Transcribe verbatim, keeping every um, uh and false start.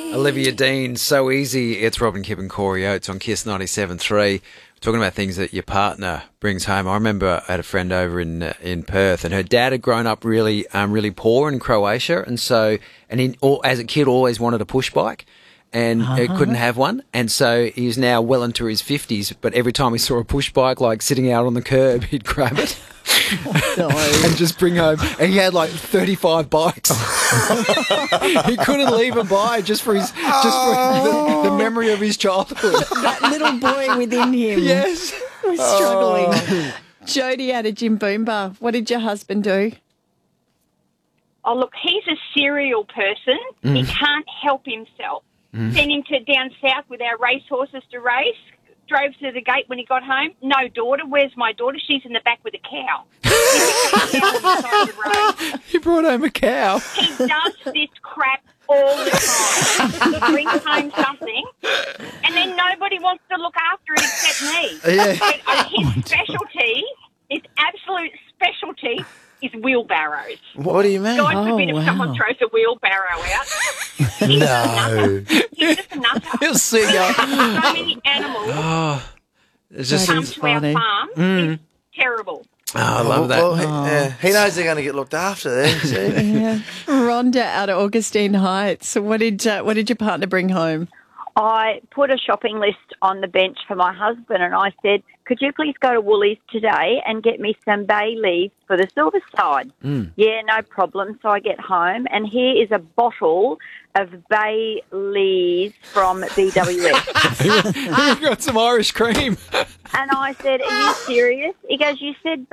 Olivia Dean, So Easy. It's Robin Kipp and Corey Oates on Kiss ninety-seven point three. Talking about things that your partner brings home. I remember I had a friend over in uh, in Perth, and her dad had grown up really um, really poor in Croatia, and so and he, all, as a kid, always wanted a push bike, and uh, couldn't have one, and so he's now well into his fifties. But every time he saw a push bike like sitting out on the curb, he'd grab it. Oh, and just bring home. And he had like thirty-five bikes. He couldn't leave a buy just for his just for the, the memory of his childhood. That little boy within him. Yes. Was struggling. Oh. Jodie out of Jim Boomba. What did your husband do? Oh, look, he's a serial person. Mm. He can't help himself. Mm. Sent him to down south with our racehorses to race. Drove to the gate when he got home. No daughter. Where's my daughter? She's in the back with a cow. He brought home a cow. He does this crap all the time. He brings home something, and then nobody wants to look after it except me. Yeah. But, uh, his specialty, his absolute specialty, is wheelbarrows. What do you mean? God forbid oh, if wow. someone throws a wheelbarrow out. He's No. a nutter. He's just a nutter. He'll see ya. So many animals Oh, it's just. That come is to funny. our farm. Mm. It's terrible. Oh, I love that. Well, he, yeah, he knows they're going to get looked after there. See? Yeah. Rhonda out of Augustine Heights. What did uh, what did your partner bring home? I put a shopping list on the bench for my husband and I said, could you please go to Woolies today and get me some bay leaves for the silver side? Mm. Yeah, no problem. So I get home and here is a bottle of bay leaves from B W S. You've got some Irish cream. And I said, are you serious? He goes, you said